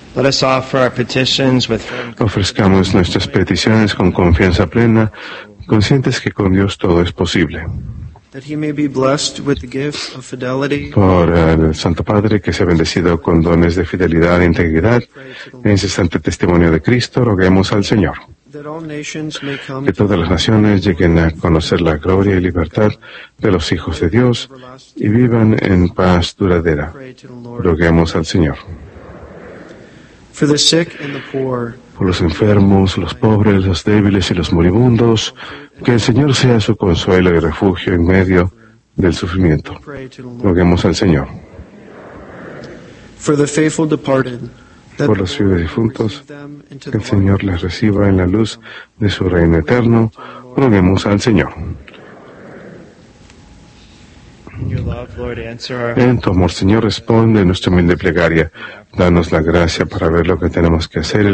Let us offer our petitions with firm Ofrezcamos nuestras peticiones con confianza plena, conscientes que con Dios todo es posible. that he may be blessed with the gift of fidelity. Por el Santo Padre, que sea bendecido con dones de fidelidad e integridad, en incesante testimonio de Cristo, roguemos al Señor. That all nations may come Que todas las naciones lleguen a conocer la gloria y libertad de los hijos de Dios y vivan en paz duradera. pray to the Lord. Roguemos al Señor. For the sick and the poor, Por los enfermos, los pobres, los débiles y los moribundos, que el Señor sea su consuelo y refugio en medio del sufrimiento. pray to the Lord. Roguemos al Señor. For the faithful departed, that Por the los Lord fieles may difuntos, receive them into que the el Señor les reciba en la luz de su reino eterno. Roguemos al Señor. In your love, Lord, answer our En tu amor, Señor, responde nuestra humilde plegaria. Danos la gracia para ver lo que tenemos que hacer